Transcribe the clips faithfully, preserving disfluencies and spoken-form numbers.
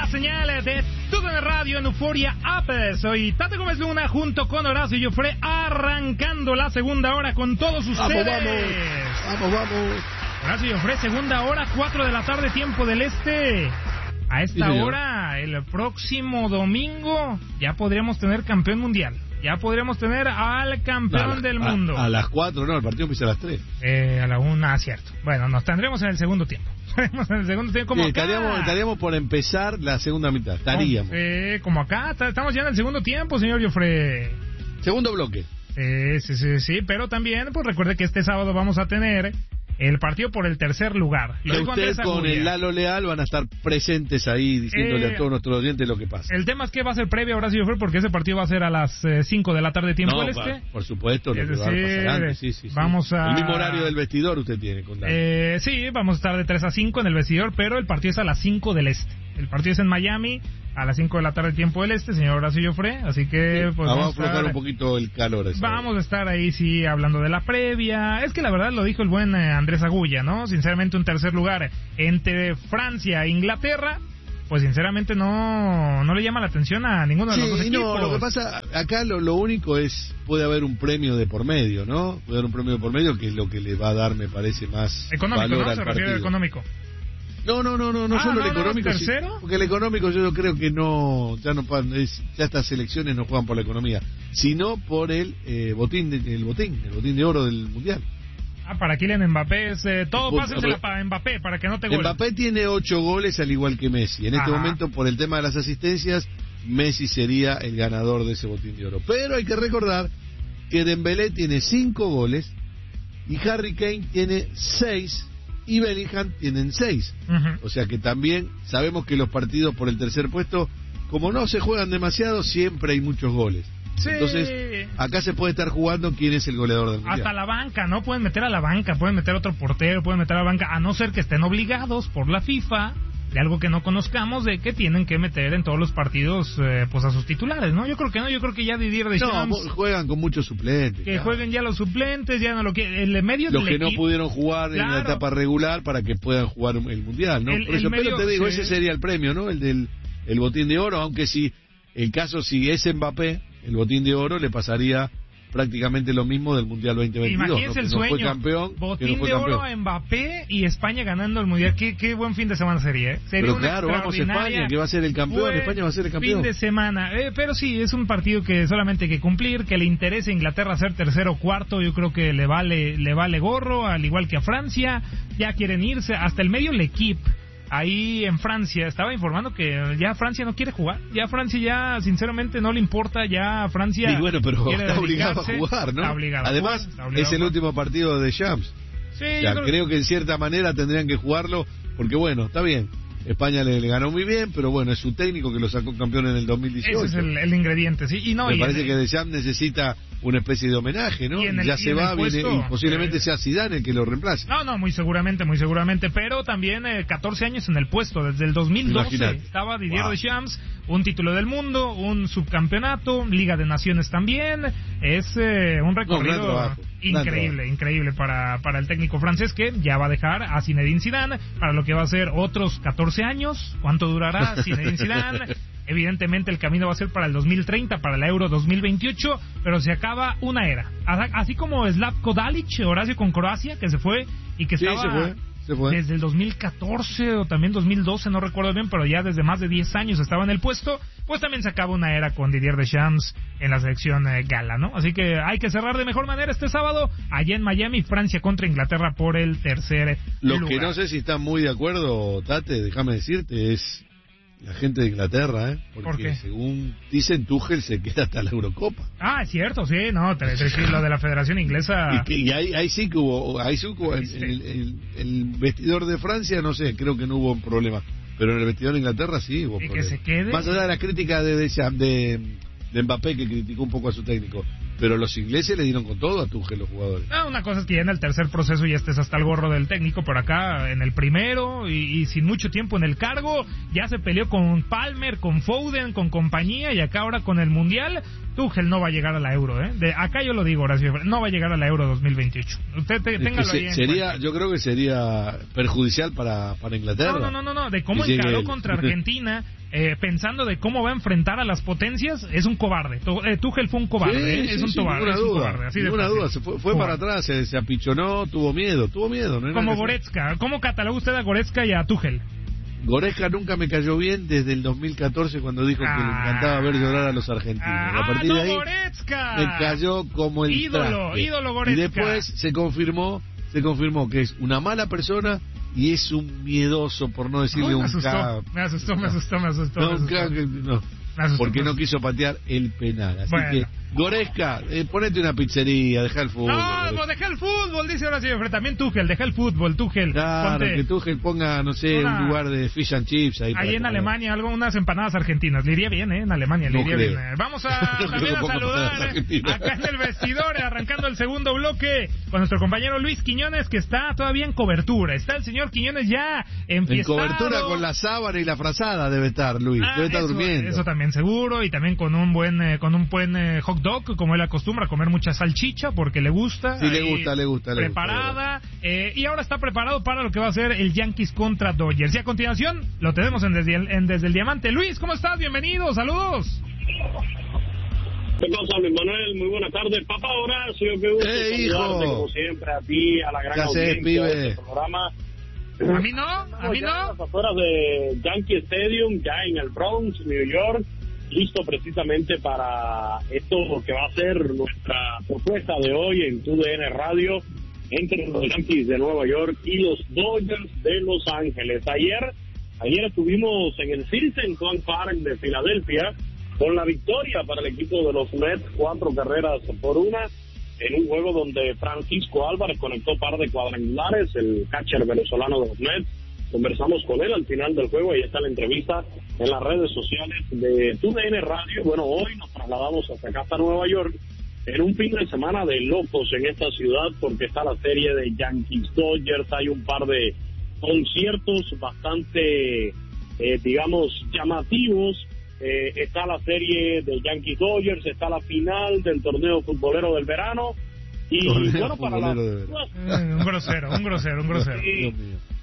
la señal de T U D N Radio en Euforia App. Soy Tate Gómez Luna junto con Horacio Joffre, arrancando la segunda hora con todos ustedes. Vamos, vamos, vamos, vamos. Horacio Joffre, segunda hora, cuatro de la tarde, tiempo del este. A esta sí, hora, el próximo domingo, ya podríamos tener campeón mundial. Ya podríamos tener al campeón a la, del a, mundo. A las cuatro, no, el partido empieza a las tres. Eh, a la una, cierto. Bueno, nos tendremos en el segundo tiempo. Estaremos en el segundo tiempo como sí, acá. Estaríamos, estaríamos por empezar la segunda mitad. Estaríamos. Eh, como acá, estamos ya en el segundo tiempo, señor Joffre. Segundo bloque. Eh, sí, sí, sí, pero también, pues recuerde que este sábado vamos a tener el partido por el tercer lugar. Y usted con el Lalo Leal van a estar presentes ahí diciéndole eh, a todos nuestros oyentes lo que pasa. El tema es que va a ser previo, Horacio Joffre, porque ese partido va a ser a las cinco de la tarde, tiempo no, del este. Por supuesto, lo es que va a decir, pasar antes. Sí, sí, sí. Vamos a... El mismo horario del vestidor usted tiene con Lalo. Eh, sí, vamos a estar de tres a cinco en el vestidor, pero el partido es a las cinco del este. El partido es en Miami, a las cinco de la tarde, tiempo del este, señor Horacio Joffre, así que... Sí, pues vamos, vamos a aflojar estar... un poquito el calor. Vamos a estar ahí, sí, hablando de la previa. Es que la verdad lo dijo el buen eh, Andrés Agulla, ¿no? Sinceramente, un tercer lugar entre Francia e Inglaterra, pues sinceramente no no le llama la atención a ninguno de sí, los dos equipos. No, lo que pasa, acá lo, lo único es, puede haber un premio de por medio, ¿no? Puede haber un premio de por medio que es lo que le va a dar, me parece, más económico, valor ¿no? al Se partido. refiere al económico. No, no, no, no, no ah, solo no, el económico, no, ¿tercero? Sí, porque el económico yo creo que no, ya no es, ya estas elecciones no juegan por la economía, sino por el eh, botín, de, el botín, el botín de oro del mundial. Ah, para Kylian Mbappé es eh, todo Pues, pásensela para Mbappé para que no te goles. Mbappé tiene ocho goles al igual que Messi. En este Ajá. momento, por el tema de las asistencias, Messi sería el ganador de ese botín de oro. Pero hay que recordar que Dembélé tiene cinco goles y Harry Kane tiene seis. Y Bellingham tienen seis. Uh-huh. O sea que también sabemos que los partidos por el tercer puesto, como no se juegan demasiado, siempre hay muchos goles. Sí. Entonces, acá se puede estar jugando quién es el goleador del mundial. Hasta la banca, ¿no? Pueden meter a la banca, pueden meter a otro portero, pueden meter a la banca, a no ser que estén obligados por la FIFA de algo que no conozcamos, de que tienen que meter en todos los partidos eh, pues a sus titulares, ¿no? Yo creo que no, yo creo que ya Didier Deschamps... No, juegan con muchos suplentes. Que ya. jueguen ya los suplentes, ya no lo que... El medio los del que equipo, no pudieron jugar claro. en la etapa regular para que puedan jugar el mundial, ¿no? El, Por eso, el medio, pero te digo, sí. ese sería el premio, ¿no? El del el botín de oro, aunque si el caso si es Mbappé, el botín de oro le pasaría prácticamente lo mismo del Mundial veinte veintidós. Imagínense ¿no? el que sueño, no fue campeón, botín que no fue de oro campeón. a Mbappé y España ganando el Mundial. Qué, qué buen fin de semana sería, ¿eh? Sería Pero una claro, vamos a España, que va a ser el campeón, buen España va a ser el campeón. Fin de semana, eh, pero sí, es un partido que solamente hay que cumplir, que le interesa a Inglaterra ser tercero o cuarto, yo creo que le vale le vale gorro, al igual que a Francia, ya quieren irse, hasta el medio L'Equipe. Ahí en Francia estaba informando que ya Francia no quiere jugar, ya Francia ya sinceramente no le importa, ya Francia y bueno, pero quiere está obligado a jugar, ¿no? Está obligado Además, a jugar, está obligado es el último partido de Champs. Sí, o sea, creo... creo que en cierta manera tendrían que jugarlo, porque bueno, está bien. España le, le ganó muy bien, pero bueno, es su técnico que lo sacó campeón en el dos mil dieciocho. Ese es el, el ingrediente, sí. Y no, Me y parece el, que Deschamps necesita una especie de homenaje, ¿no? Y en el, ya y se va, puesto, viene, y posiblemente eh, sea Zidane el que lo reemplace. No, no, muy seguramente, muy seguramente, pero también eh, catorce años en el puesto, desde el dos mil doce. Imagínate. Estaba Didier Wow. Deschamps, un título del mundo, un subcampeonato, Liga de Naciones también, es eh, un recorrido no, gran trabajo, increíble, gran increíble para, para el técnico francés que ya va a dejar a Zinedine Zidane para lo que va a ser otros catorce años. ¿Cuánto durará Zinedine Zidane? Evidentemente el camino va a ser para el dos mil treinta, para la Euro dos mil veintiocho, pero se acaba una era. Así como Slavko Dalic, Horacio, con Croacia, que se fue y que Sí, estaba se fue, se fue. desde el dos mil catorce o también dos mil doce, no recuerdo bien, pero ya desde más de diez años estaba en el puesto, pues también se acaba una era con Didier Deschamps en la selección eh, gala, ¿no? Así que hay que cerrar de mejor manera este sábado allá en Miami, Francia contra Inglaterra por el tercer Lo lugar. que no sé si están muy de acuerdo, Tate, déjame decirte, es la gente de Inglaterra, ¿eh? Porque ¿Por qué? según dicen, Tuchel se queda hasta la Eurocopa. Ah, es cierto, sí, no, te, te, te, lo de la Federación Inglesa. Y, que, y ahí, ahí sí que hubo, ahí sí que hubo, en, en el, el, el vestidor de Francia, no sé, creo que no hubo un problema, pero en el vestidor de Inglaterra sí hubo y problema. que se quede. Más allá de la crítica de, de, de, de Mbappé, que criticó un poco a su técnico, pero los ingleses le dieron con todo a Tuchel, los jugadores. Ah, una cosa es que ya en el tercer proceso ya estés hasta el gorro del técnico, por acá en el primero y, y sin mucho tiempo en el cargo, ya se peleó con Palmer, con Foden, con compañía, y acá ahora con el Mundial, Tuchel no va a llegar a la Euro, ¿eh? De acá yo lo digo, Horacio, no va a llegar a la Euro dos mil veintiocho. Usted te, téngalo se, ahí en sería, cuenta. yo creo que sería perjudicial para, para Inglaterra. No, no, no, no, no, de cómo que encaró él. contra Argentina, eh, pensando de cómo va a enfrentar a las potencias, es un cobarde. Eh, Tuchel fue un cobarde, sí, eh, sí, es un sí, cobarde. Ninguna es un duda, cobarde, así ninguna de duda. Se fue, fue para atrás, se, se apichonó, tuvo miedo, tuvo miedo. ¿No? Como Goretzka. ¿Cómo cataloga usted a Goretzka y a Tuchel? Goretzka nunca me cayó bien desde el dos mil catorce cuando dijo ah, que le encantaba ver llorar a los argentinos. Ah, a partir no, de ahí Goretzka. me cayó como el ídolo, traste. ídolo Goretzka. Y después se confirmó, se confirmó que es una mala persona y es un miedoso, por no decirle Uy, me un asustó, ca... me asustó, me asustó, me asustó. No, me asustó. ca... no. Asustó, porque no quiso patear el penal. Así bueno. que, Goretzka, eh, ponete una pizzería, deja el fútbol. No, no, deja el fútbol, dice ahora señor. También Tuchel, deja el fútbol, Tuchel. Claro, Ponte que Tuchel ponga, no sé, una... un lugar de fish and chips ahí. Ahí en Alemania, algo, unas empanadas argentinas. Le iría bien, ¿eh? En Alemania, le no iría creo. bien. Eh. Vamos a no también a saludar acá en el vestidor, arrancando el segundo bloque, con nuestro compañero Luis Quiñones, que está todavía en cobertura. Está el señor Quiñones ya enfiestado. En cobertura con la sábana y la frazada debe estar, Luis. Ah, debe estar eso, durmiendo. Eso también seguro, y también con un buen eh, con un buen eh, hot dog, como él acostumbra a comer mucha salchicha, porque le gusta. Sí, le gusta, le gusta. Le preparada, gusta, eh, y ahora está preparado para lo que va a ser el Yankees contra Dodgers. Y a continuación, lo tenemos en Desde el, en Desde el Diamante. Luis, ¿cómo estás? Bienvenido, saludos. ¿Qué pasa, mi Manuel? Muy buenas tardes. Papá Horacio, qué gusto ¡Eh, saludarte, hijo! como siempre, a ti, a la gran ¿Qué haces, audiencia pibe? de este programa. A mí no, a mí ya no. a las afueras de Yankee Stadium, ya en el Bronx, New York, listo precisamente para esto que va a ser nuestra propuesta de hoy en T D N Radio entre los Yankees de Nueva York y los Dodgers de Los Ángeles. Ayer, ayer estuvimos en el Citizens Bank Park de Filadelfia con la victoria para el equipo de los Mets, cuatro carreras por una, en un juego donde Francisco Álvarez conectó par de cuadrangulares, el catcher venezolano de los Mets. Conversamos con él al final del juego, ahí está la entrevista en las redes sociales de T D N Radio. Bueno, hoy nos trasladamos hasta acá, hasta Nueva York, en un fin de semana de locos en esta ciudad, porque está la serie de Yankees Dodgers, hay un par de conciertos bastante, eh, digamos, llamativos. Eh, está la serie de Yankees Dodgers, está la final del torneo futbolero del verano, y torneo bueno, para las eh, un grosero, un grosero, un grosero. Sí.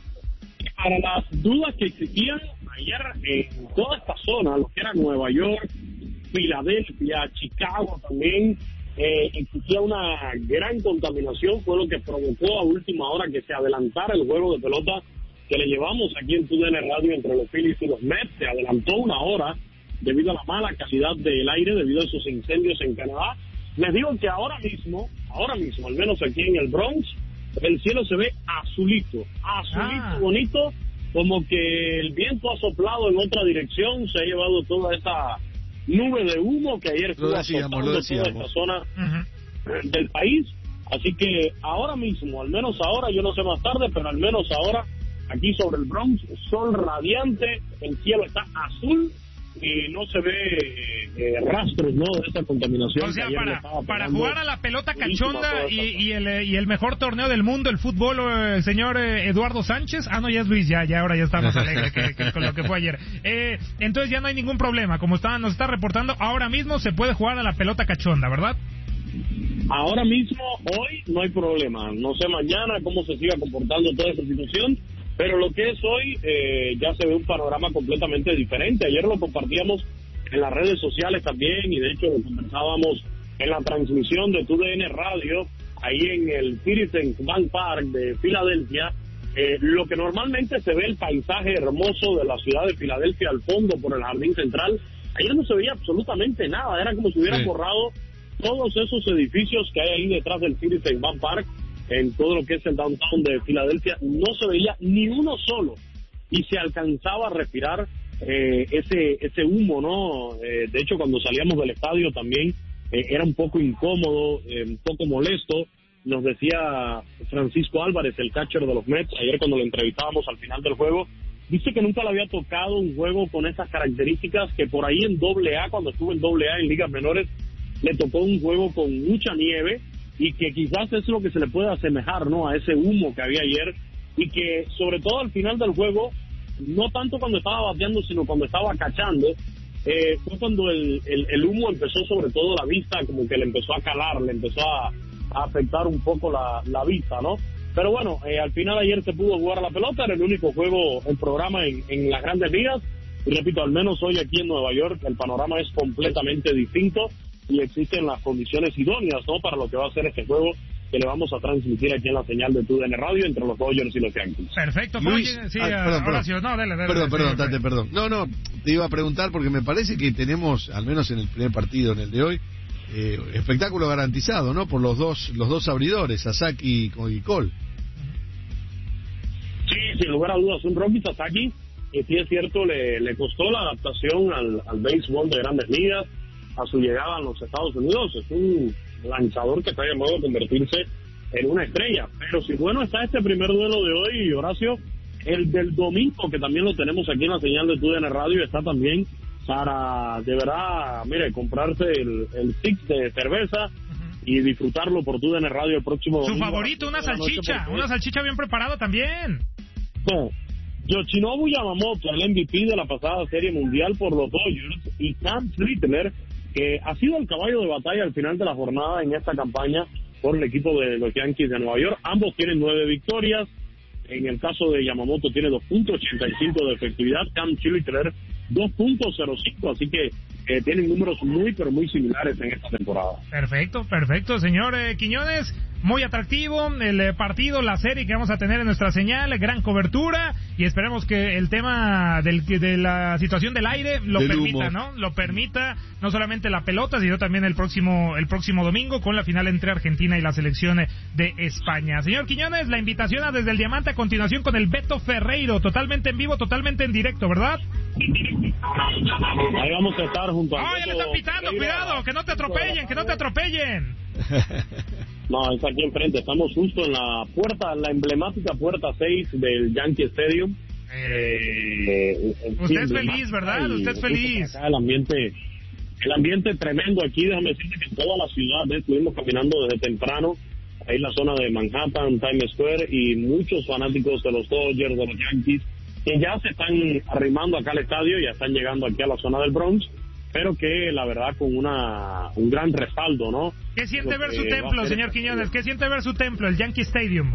Para las dudas que existían ayer en toda esta zona, lo que era Nueva York, Filadelfia, Chicago también, eh, existía una gran contaminación, fue lo que provocó a última hora que se adelantara el juego de pelota que le llevamos aquí en T D N Radio entre los Phillies y los Mets. Se adelantó una hora debido a la mala calidad del aire, debido a esos incendios en Canadá. Les digo que ahora mismo, ahora mismo, al menos aquí en el Bronx, el cielo se ve azulito, azulito, ah. bonito, como que el viento ha soplado en otra dirección, se ha llevado toda esa nube de humo que ayer estuvo azotando toda esta zona uh-huh. del país. Así que ahora mismo, al menos ahora, yo no sé más tarde, pero al menos ahora, aquí sobre el Bronx, sol radiante, el cielo está azul, y no se ve eh, rastros, ¿no?, de esta contaminación. O sea, para, para jugar a la pelota cachonda y, y, el, y el mejor torneo del mundo, el fútbol, el señor eh, Eduardo Sánchez. Ah, no, ya es Luis, ya, ya ahora ya está más alegre que, que con lo que fue ayer. Eh, entonces ya no hay ningún problema. Como está, nos está reportando, ahora mismo se puede jugar a la pelota cachonda, ¿verdad? Ahora mismo, hoy, no hay problema. No sé mañana cómo se siga comportando toda esta situación, pero lo que es hoy, eh, ya se ve un panorama completamente diferente. Ayer lo compartíamos en las redes sociales también, y de hecho lo conversábamos en la transmisión de T D N Radio, ahí en el Citizens Bank Park de Filadelfia. Eh, lo que normalmente se ve el paisaje hermoso de la ciudad de Filadelfia al fondo por el jardín central, ayer no se veía absolutamente nada, era como si hubieran sí. borrado todos esos edificios que hay ahí detrás del Citizens Bank Park, en todo lo que es el downtown de Filadelfia, no se veía ni uno solo, y se alcanzaba a respirar eh, ese ese humo, ¿no? Eh, de hecho, cuando salíamos del estadio también eh, era un poco incómodo, eh, un poco molesto. Nos decía Francisco Álvarez, el catcher de los Mets, ayer cuando lo entrevistábamos al final del juego, dice que nunca le había tocado un juego con esas características, que por ahí en doble A, cuando estuvo en doble A en ligas menores, le tocó un juego con mucha nieve, y que quizás es lo que se le puede asemejar, ¿no?, a ese humo que había ayer, y que sobre todo al final del juego, no tanto cuando estaba bateando, sino cuando estaba cachando, eh, fue cuando el, el, el humo empezó, sobre todo la vista, como que le empezó a calar, le empezó a, a afectar un poco la, la vista, ¿no? Pero bueno, eh, al final ayer se pudo jugar a la pelota, era el único juego en programa en, en las Grandes Ligas, Y repito, al menos hoy aquí en Nueva York el panorama es completamente distinto y existen las condiciones idóneas, ¿no?, para lo que va a ser este juego que le vamos a transmitir aquí en la señal de T U D N Radio entre los Dodgers y los Yankees. Perfecto. Luis, sí, ah, perdón, Horacio, perdón. no, dale, dale, perdón, dale, perdón, sí, Tate, perdón. No, no, te iba a preguntar porque me parece que tenemos, al menos en el primer partido, en el de hoy, eh, espectáculo garantizado, ¿no? Por los dos los dos abridores, Sasaki y Cole. Sí, sin lugar a dudas, un Rocky Sasaki, que sí es cierto, le, le costó la adaptación al, al béisbol de Grandes Ligas, a su llegada a los Estados Unidos. Es un lanzador que está llamado a convertirse en una estrella. Pero si bueno está este primer duelo de hoy, Horacio, el del domingo, que también lo tenemos aquí en la señal de T U D N Radio, está también para, de verdad, mire, comprarse el, el six de cerveza uh-huh. y disfrutarlo por T U D N Radio el próximo Su domingo. Su favorito, una salchicha, una salchicha bien preparada también. No. Yoshinobu Yamamoto, el M V P de la pasada Serie Mundial por los Dodgers, y Cam Schlittler, que ha sido el caballo de batalla al final de la jornada en esta campaña por el equipo de los Yankees de Nueva York. Ambos tienen nueve victorias. En el caso de Yamamoto tiene dos punto ochenta y cinco de efectividad, Cam Schlittler dos punto cero cinco, así que eh, tienen números muy pero muy similares en esta temporada. Perfecto, perfecto, señor eh, Quiñones. Muy atractivo el eh, partido, la serie que vamos a tener en nuestra señal, gran cobertura, y esperemos que el tema del, de la situación del aire lo del permita, humo. ¿no? Lo permita, no solamente la pelota, sino también el próximo el próximo domingo con la final entre Argentina y la selección de España. Señor Quiñones, la invitación a Desde el Diamante a continuación con el Beto Ferreiro, totalmente en vivo, totalmente en directo, ¿verdad? Ahí vamos a estar junto a... ¡Oh, ya le están pitando! ¡Cuidado! ¡Que no te atropellen! ¡Que no te atropellen! No, es aquí enfrente. Estamos justo en la puerta, la emblemática puerta seis del Yankee Stadium. Eh, Usted es feliz, ¿verdad? Usted es feliz. Acá el ambiente, el ambiente tremendo aquí. Déjame decirte que en toda la ciudad, ¿eh? Estuvimos caminando desde temprano. Ahí en la zona de Manhattan, Times Square, y muchos fanáticos de los Dodgers, de los Yankees, que ya se están arrimando acá al estadio, ya están llegando aquí a la zona del Bronx, pero que la verdad con una un gran respaldo, ¿no? ¿Qué siente ver su templo, señor Quiñones? ¿Qué siente ver su templo, el Yankee Stadium?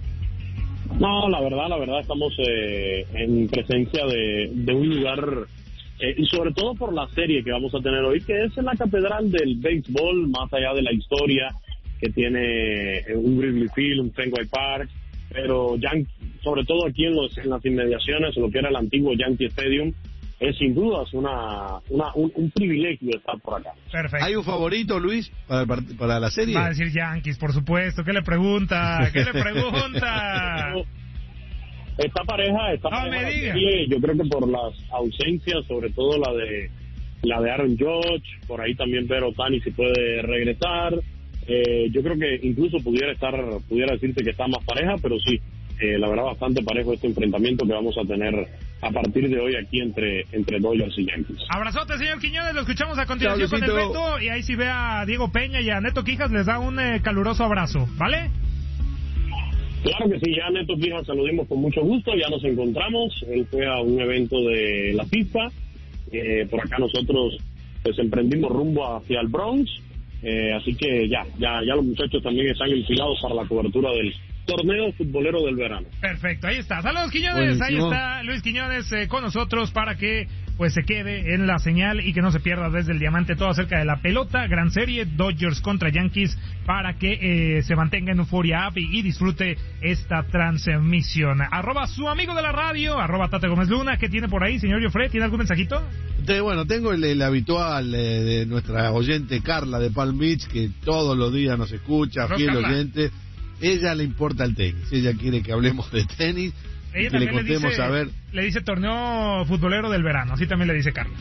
No, la verdad, la verdad estamos eh, en presencia de, de un lugar, eh, y sobre todo por la serie que vamos a tener hoy, que es en la catedral del béisbol, más allá de la historia que tiene un Wrigley Field, un Fenway Park, pero Yan- sobre todo aquí en, los, en las inmediaciones, lo que era el antiguo Yankee Stadium, es sin dudas una, una un, un privilegio estar por acá. Perfecto. ¿Hay un favorito, Luis, para, el part- para la serie? Va a decir Yankees, por supuesto. ¿Qué le pregunta? ¿Qué le pregunta? Esta pareja, esta no pareja me diga. Serie, yo creo que por las ausencias, sobre todo la de la de Aaron Judge, por ahí también ver Ohtani si puede regresar. Eh, yo creo que incluso pudiera estar, pudiera decirse que está más pareja, pero sí, eh, la verdad bastante parejo este enfrentamiento que vamos a tener a partir de hoy aquí entre entre Dodgers y Yankees. Abrazote, señor Quiñones, lo escuchamos a continuación Chao, con el Beto, y ahí si ve a Diego Peña y a Neto Quijas les da un eh, caluroso abrazo, ¿vale? Claro que sí, ya Neto Quijas saludimos con mucho gusto, ya nos encontramos, él fue a un evento de la FIFA, eh, por acá nosotros pues emprendimos rumbo hacia el Bronx. Eh, así que ya, ya, ya los muchachos también están enfilados para la cobertura del torneo futbolero del verano. Perfecto, ahí está. Saludos, Quiñones. Buenísimo. Ahí está Luis Quiñones eh, con nosotros para que pues se quede en la señal y que no se pierda Desde el Diamante todo acerca de la pelota, gran serie, Dodgers contra Yankees, para que eh, se mantenga en Euforia App y, y disfrute esta transmisión. Arroba su amigo de la radio, arroba Tate Gómez Luna. ¿Qué tiene por ahí, señor Jofre? ¿Tiene algún mensajito? Entonces, bueno, tengo el, el habitual eh, de nuestra oyente Carla de Palm Beach, que todos los días nos escucha, ¿No, fiel Carla? oyente. Ella le importa el tenis, ella quiere que hablemos de tenis. Ella que le también le contemos dice, a ver. le dice torneo futbolero del verano, así también le dice Carlos.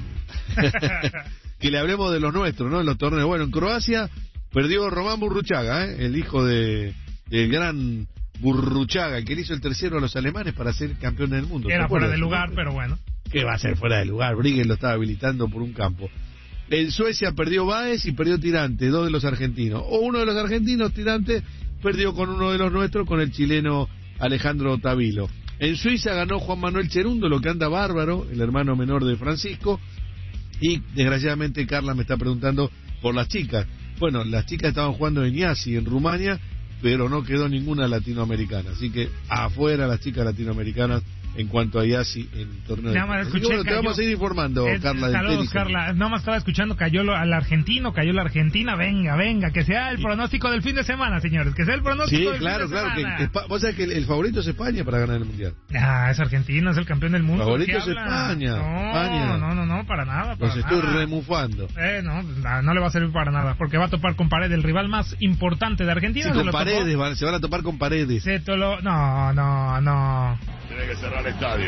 Que le hablemos de los nuestros, ¿no? En los torneos. Bueno, en Croacia perdió Román Burruchaga, ¿eh? El hijo de del gran Burruchaga, el que le hizo el tercero a los alemanes para ser campeón del mundo. Era fuera de lugar, pero bueno. ¿Qué va a ser fuera de lugar? Brigues lo estaba habilitando por un campo. En Suecia perdió Báez y perdió Tirante, dos de los argentinos. O uno de los argentinos, Tirante, perdió con uno de los nuestros, con el chileno Alejandro Tavilo. En Suiza ganó Juan Manuel Cherundo, lo que anda bárbaro, el hermano menor de Francisco. Y desgraciadamente Carla me está preguntando por las chicas. Bueno, las chicas estaban jugando en Iasi, en Rumania, pero no quedó ninguna latinoamericana. Así que afuera las chicas latinoamericanas en cuanto a Yassi en el torneo. Nada más escuché, bueno, te cayó, vamos a ir informando, eh, Carla. Saludos, del Carla. Nada más estaba escuchando, cayó lo, al argentino, cayó la Argentina. Venga, venga, que sea el pronóstico del fin de semana, señores. Que sea el pronóstico sí, del claro, fin de claro. semana. Que, que, vos sabés que el, el favorito es España para ganar el Mundial. Ah, es Argentina, es el campeón del mundo. Favorito es habla? España. No, España. no, no, no, para nada. Para Los estoy nada. remufando. Eh, no, no le va a servir para nada, porque va a topar con Paredes, el rival más importante de Argentina. Sí, se con lo Paredes, topó. van, se van a topar con Paredes. Se tolo... No, no, no. Tiene que cerrar el estadio.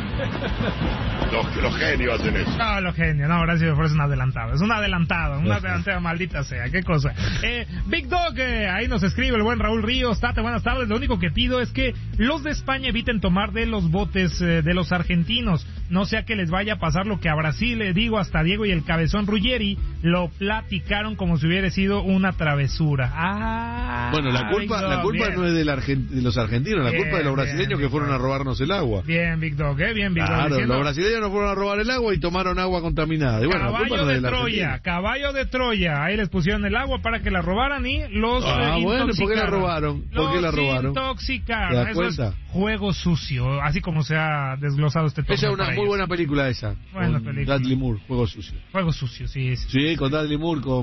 Los, los genios hacen eso. No, los genios, no, gracias por eso, es un adelantado. Es un adelantado, una Ajá. adelantada, maldita sea, qué cosa. Eh, Big Dog, eh, ahí nos escribe el buen Raúl Ríos. Tate, buenas tardes. Lo único que pido es que los de España eviten tomar de los botes eh, de los argentinos. No sea que les vaya a pasar lo que a Brasil, le digo, hasta Diego y el cabezón Ruggeri lo platicaron como si hubiera sido una travesura. Ah, Bueno, la culpa, Big Dog, la culpa bien. no es del argen- de los argentinos, la Bien, culpa es de los brasileños bien, que Big fueron Dog. a robarnos el agua. Bien, Big Dog, eh, bien, Big Dog. Claro, diciendo- los brasileños nos fueron a robar el agua y tomaron agua contaminada. Y bueno, la culpa Caballo no es de la Troya, Argentina. caballo de Troya. Ahí les pusieron el agua para que la robaran y los Ah, eh, bueno, ¿por qué la intoxicaron. robaron? ¿Por qué la Los robaron? intoxicaron. ¿Te das Eso cuenta? es juego sucio, así como se ha desglosado este torneo. Esa es una para muy ellos. buena película esa. Buena con película. Dudley Moore, Juego Sucio. Juego sucio, sí. sí. Sí, con Dudley Moore, con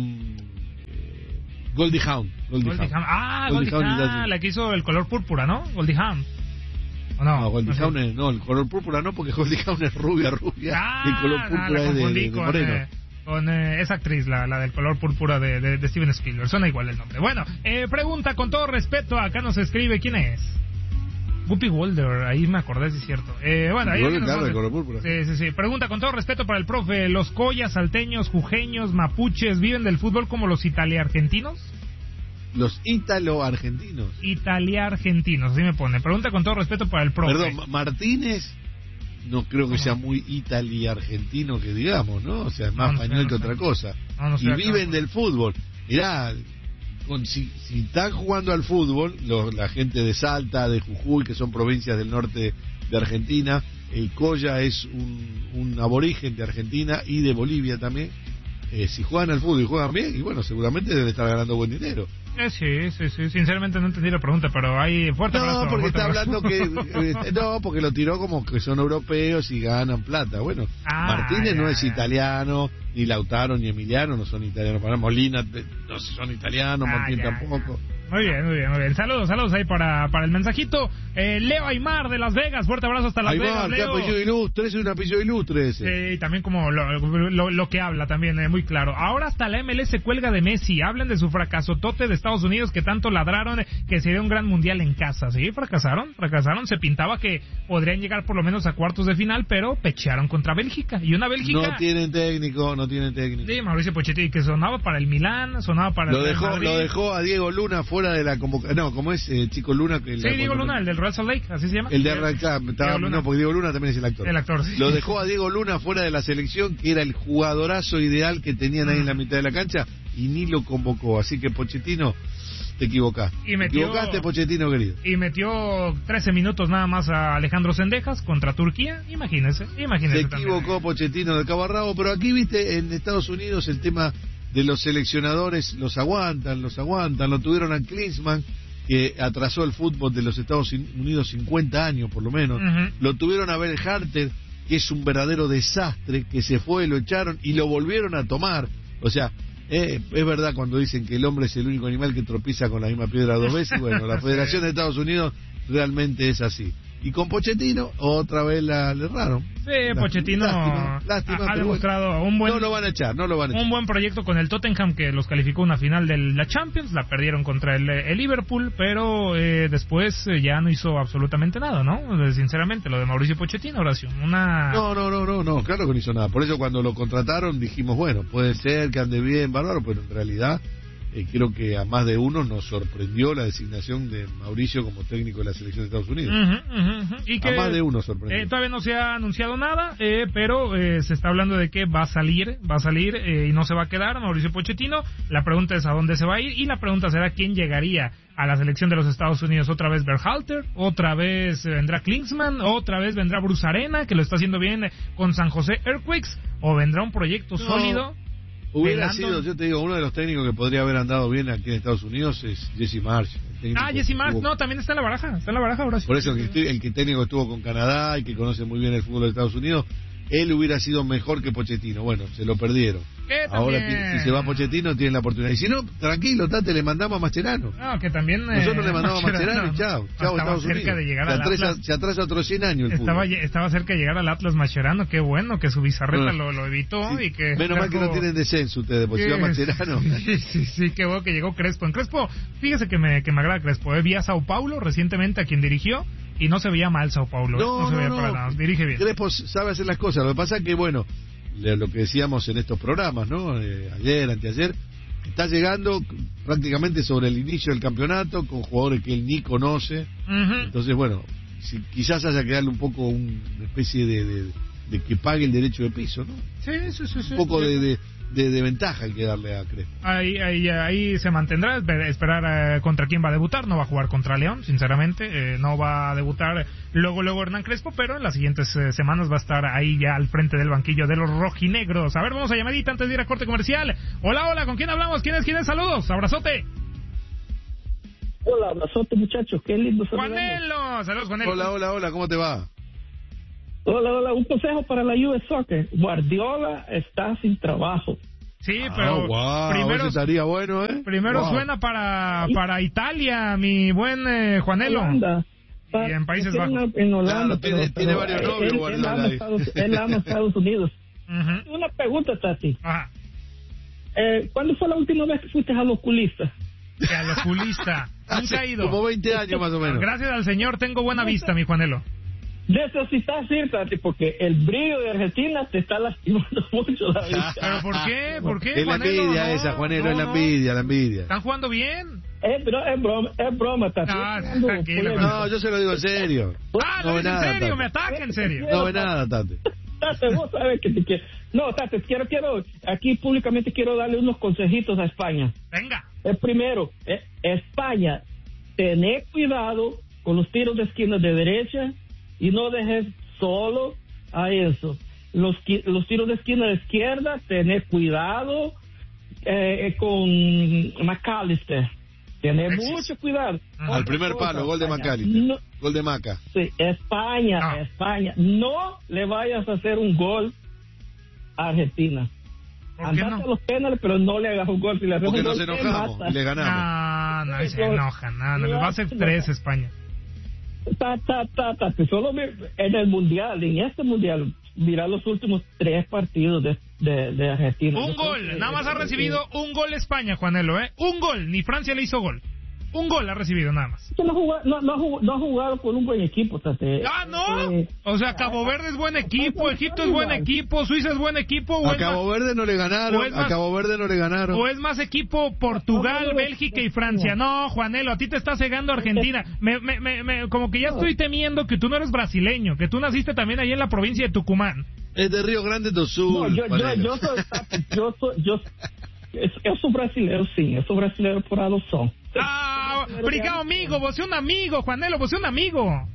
eh, Goldie Hawn. Goldie Goldie Hawn. Hawn. Ah, Goldie Goldie Hawn y Hawn, Dudley. la que hizo el color púrpura, ¿no? Goldie Hawn. ¿O no? No, Goldie sé. Hawn es- no, el color púrpura no, porque Goldie Hawn es rubia, rubia. Ah, y el color ah, púrpura la es de, confundí de- de con, moreno. eh, con eh, esa actriz, la, la del color púrpura de, de, de Steven Spielberg. Suena igual el nombre. Bueno, eh, pregunta con todo respeto. Acá nos escribe, ¿quién es? Guppy Walder, ahí me acordé, sí es cierto. Eh, bueno, ahí Igual, nos claro, vamos- el color púrpura. Sí, sí, sí. Pregunta con todo respeto para el profe. ¿Los collas, salteños, jujeños, mapuches viven del fútbol como los italiargentinos? Los ítalo-argentinos. Italiargentinos, así me pone. Pregunta con todo respeto para el profe. Perdón, Ma- Martínez no creo que sea muy itali-argentino que digamos, ¿no? O sea, es más No, no sé, español no que sé. otra cosa. No, no sé y acá. viven del fútbol. Mirá, con, si, si están jugando al fútbol, lo- la gente de Salta, de Jujuy, que son provincias del norte de Argentina, el Colla es un, un aborigen de Argentina y de Bolivia también. Eh, si juegan al fútbol y juegan bien, y bueno, seguramente deben estar ganando buen dinero. Eh, sí, sí, sí. Sinceramente no entendí la pregunta, pero hay fuerte abrazo. No, porque fuerte está abrazo. hablando que... eh, no, porque lo tiró como que son europeos y ganan plata. Bueno, Ah, Martínez ya, no es ya. italiano, ni Lautaro ni Emiliano no son italianos. Para Molina eh, no son italianos, Ah, Martín ya, tampoco. Muy bien, muy bien, muy bien. Saludos, saludos ahí para, para el mensajito. Eh, Leo Aymar de Las Vegas, fuerte abrazo hasta Las Ahí Vegas, va, qué Leo. apellido ilustre, es un apellido ilustre ese. Sí, y también como lo, lo, lo que habla también, eh, muy claro. Ahora hasta la M L S cuelga de Messi. Hablan de su fracasotote de Estados Unidos que tanto ladraron, eh, que sería un gran mundial en casa. Sí, fracasaron, fracasaron. Se pintaba que podrían llegar por lo menos a cuartos de final, pero pechearon contra Bélgica. Y una Bélgica... No tienen técnico, no tienen técnico. Sí, Mauricio Pochettino, que sonaba para el Milán, sonaba para Lo el Real dejó, Madrid. lo dejó a Diego Luna fuera de la convocatoria. No, ¿cómo es? Eh, Chico Luna. Que Sí, la- Diego cuando- Luna, el del Real Salt Lake, así se llama. El de Diego- arrancar, estaba- Diego Luna. no, porque Diego Luna también es el actor. El actor, sí. Lo dejó a Diego Luna fuera de la selección, que era el jugadorazo ideal que tenían ahí en la mitad de la cancha, y ni lo convocó. Así que Pochettino, te equivocaste. Y metió- Te equivocaste, Pochettino, querido. Y metió trece minutos nada más a Alejandro Sendejas contra Turquía. Imagínese, imagínese. Se también. equivocó Pochettino de cabo a rabo, pero aquí, viste, en Estados Unidos el tema de los seleccionadores los aguantan, los aguantan. Lo tuvieron a Klinsmann, que atrasó el fútbol de los Estados Unidos cincuenta años por lo menos. Ujú. Lo tuvieron a Bel Harter, que es un verdadero desastre, que se fue, lo echaron y lo volvieron a tomar. O sea, eh, es verdad cuando dicen que el hombre es el único animal que tropieza con la misma piedra dos veces. Bueno, la Federación de Estados Unidos realmente es así. Y con Pochettino, otra vez la le erraron. Sí, Lástima, Pochettino lástima, lástima, ha, ha pero demostrado bueno, un buen no lo van a echar, no lo van a echar. un buen proyecto con el Tottenham, que los calificó una final de la Champions, la perdieron contra el, el Liverpool, pero eh, después eh, ya no hizo absolutamente nada, ¿no? Eh, Sinceramente, lo de Mauricio Pochettino, Horacio, una... No, no, no, no, no, claro que no hizo nada. Por eso cuando lo contrataron dijimos, bueno, puede ser que ande bien, bárbaro, pero en realidad eh, creo que a más de uno nos sorprendió la designación de Mauricio como técnico de la selección de Estados Unidos. Ujú, ujú, ujú. Y que, A más de uno sorprendió. eh, todavía no se ha anunciado nada, eh, pero eh, se está hablando de que va a salir, va a salir eh, y no se va a quedar Mauricio Pochettino. La pregunta es a dónde se va a ir y la pregunta será quién llegaría a la selección de los Estados Unidos. Otra vez Berhalter, otra vez eh, vendrá Klinsmann, otra vez vendrá Bruce Arena, que lo está haciendo bien eh, con San José Earthquakes, o vendrá un proyecto No. sólido. Hubiera de sido, yo te digo, uno de los técnicos que podría haber andado bien aquí en Estados Unidos es Jesse Marsh. Ah, Jesse Marsh, estuvo... no, también está en la baraja, está en la baraja ahora sí. Por eso el que, el que técnico estuvo con Canadá y que conoce muy bien el fútbol de Estados Unidos, él hubiera sido mejor que Pochettino. Bueno, se lo perdieron. Ahora tiene, si se va Pochettino tiene la oportunidad. Y si no, tranquilo, Tate, le mandamos a Mascherano. No, que también... Eh, Nosotros le mandamos a Mascherano y chao. Chao, Estados cerca Unidos. De llegar se, al atrasa, Atlas. se atrasa otros cien años el estaba, fútbol. estaba cerca de llegar al Atlas Mascherano, qué bueno que su bizarreta no. lo, lo evitó sí. y que... Menos Crespo... mal que no tienen descenso ustedes, porque si va Mascherano... Sí, sí, sí, qué bueno que llegó Crespo. En Crespo, fíjese que me, que me agrada Crespo. Eh. Vi a Sao Paulo recientemente a quien dirigió y no se veía mal Sao Paulo. No, eh. no se no, veía no. para nada, dirige bien. Crespo sabe hacer las cosas, lo que pasa es que, bueno... lo que decíamos en estos programas, ¿no? Eh, ayer, anteayer, está llegando prácticamente sobre el inicio del campeonato con jugadores que él ni conoce. Uh-huh. Entonces, bueno, si, quizás haya que darle un poco un, una especie de, de, de que pague el derecho de piso, ¿no? Sí, sí, sí. sí un poco sí. de, de, de, de ventaja hay que darle a Crespo. Ahí, ahí, ahí se mantendrá, esperar eh, contra quién va a debutar. No va a jugar contra León, sinceramente. Eh, no va a debutar luego, luego Hernán Crespo, pero en las siguientes eh, semanas va a estar ahí ya al frente del banquillo de los rojinegros. A ver, vamos a llamadita antes de ir a corte comercial. Hola, hola, ¿con quién hablamos? ¿Quién es? ¿Quién es? Saludos, abrazote. Hola, abrazote, muchachos, qué lindo saludarlos. Juanelo, saludos, Juanelo. Hola, hola, hola, ¿cómo te va? Hola, hola, un consejo para la U S Soccer. Guardiola está sin trabajo. Sí, pero ah, wow, primero eso estaría bueno, ¿eh? Primero wow. suena para para Italia, mi buen eh, Juanelo. Holanda. Y en Países Bajos. En Holanda, claro, pero, tiene, pero, tiene varios él, novios, él, Guardiola. Él ama, Estados, él ama Estados Unidos. Uh-huh. Una pregunta, Tati. Ajá. Eh, ¿Cuándo fue la última vez que fuiste al oculista? Al oculista. Nunca he ido. Como veinte años más o menos. Gracias al Señor tengo buena vista, mi Juanelo. Necesitas ir, Tati, porque el brillo de Argentina te está lastimando mucho la vista. ¿Pero por qué? ¿Por qué, Es la Juanelo? envidia no, esa, Juanelo, no, es la no. envidia, la envidia. ¿Están jugando bien? Es, bro, es broma, es broma, Tati. Ah, Ando, tranquilo, pues, No, yo se lo digo en serio. Ah, no no, ve es nada, en serio, Tati. me ataca en serio. No ve nada, Tate. Tate, vos sabes que te quiero. No, Tate, quiero, quiero, aquí públicamente quiero darle unos consejitos a España. Venga. El primero, eh, España, tener cuidado con los tiros de esquina de derecha y no dejes solo a eso. Los, los tiros de esquina de izquierda, tener cuidado eh, con McAllister. Tener Alexis. mucho cuidado. Al primer Otra palo, cosa, gol de España. Macalister. No, Gol de Maca. sí, España, No. España. No le vayas a hacer un gol a Argentina. ¿Por qué Andate no? a los penales, pero no le hagas un gol. Si le haces Porque un nos gol, te enojamos mata. y le ganamos. No, no, se enoja, no, no, le va a hacer tres España. Ta, ta, ta, ta, que solo me- en el mundial, en este mundial, mira los últimos tres partidos de, de, de Argentina. Un Yo creo gol, que- nada más ha eh, recibido un gol España, Juanelo, ¿eh? Un gol, ni Francia le hizo gol. Un gol ha recibido nada más. que no, jugado, no, no, ha jugado, no ha jugado con un buen equipo, Tate. Ah, ¿no? Eh, O sea, Cabo Verde es buen equipo, Egipto es buen equipo, Suiza es buen equipo, o A es, más, Cabo Verde no le ganaron, o es más- a Cabo Verde no le ganaron. o es más equipo Portugal, Bélgica y Francia. No, Juanelo, a ti te está cegando Argentina. Me, me, me, me- como que ya estoy temiendo que tú no eres brasileño, que tú naciste también ahí en la provincia de Tucumán. Es de Río Grande do no, Sul. yo, yo, Juanelo. yo soy, yo soy, yo, eu sou brasileiro, sim, eu sou brasileiro por adoção. Ah, obrigado, amigo, você é um amigo, Juanelo, você é um amigo.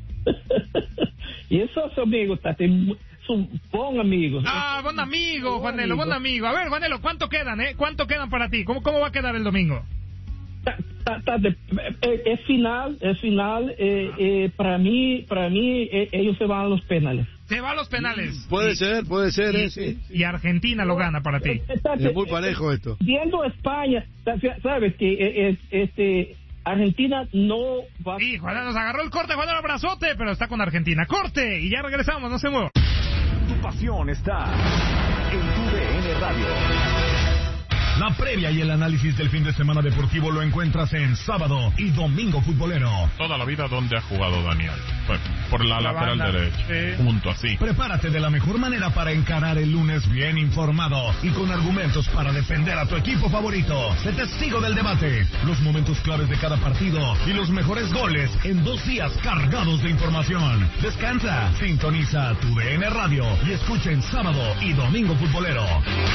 E eu sou seu amigo, Tati, sou um bom amigo. Ah, buen amigo, Juanelo, buen amigo. A ver, Juanelo, ¿cuánto quedan, eh? ¿Cuánto quedan para ti? ¿Cómo, cómo va a quedar el domingo? Tá, tá, tá, de- é, é final, é final, é, é, para mim, para mí, é, ellos se van a los penales. Se va a los penales. Puede Y- ser, puede ser, y, eh, sí. y Argentina lo gana para ti. Eh, Tati, Es muy parejo esto. Viendo España, sabes que eh, eh, este Argentina no va. Sí, Juanelo nos agarró el corte, Juanelo abrazote, pero está con Argentina. Corte y ya regresamos, no se mueva. Tu pasión está en tu D N Radio. La previa y el análisis del fin de semana deportivo lo encuentras en Sábado y Domingo Futbolero. Toda la vida, ¿dónde ha jugado Daniel? Pues, por la, La lateral banda, derecha, sí. junto así. Prepárate de la mejor manera para encarar el lunes bien informado y con argumentos para defender a tu equipo favorito. Sé testigo del debate, los momentos claves de cada partido y los mejores goles en dos días cargados de información. Descansa, sintoniza tu D N Radio y escucha en Sábado y Domingo Futbolero.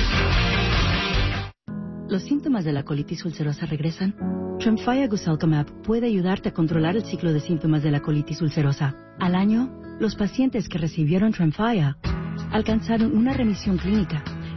¿Los síntomas de la colitis ulcerosa regresan? Tremfya Guselkumab puede ayudarte a controlar el ciclo de síntomas de la colitis ulcerosa. Al año, los pacientes que recibieron Tremfya alcanzaron una remisión clínica